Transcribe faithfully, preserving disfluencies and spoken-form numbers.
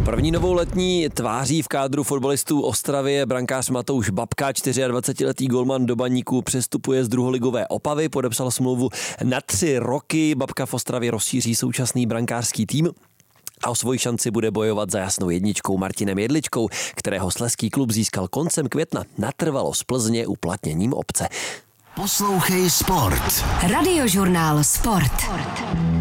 První novou letní tváří v kádru fotbalistů Ostravy je brankář Matouš Babka, dvacetičtyřletý golman do Baníku přestupuje z druholigové Opavy, podepsal smlouvu na tři roky. Babka v Ostravě rozšíří současný brankářský tým a o svoji šanci bude bojovat za jasnou jedničkou Martinem Jedličkou, kterého slezský klub získal koncem května natrvalo z Plzně uplatněním opce. Poslouchej Sport. Radiožurnál Sport.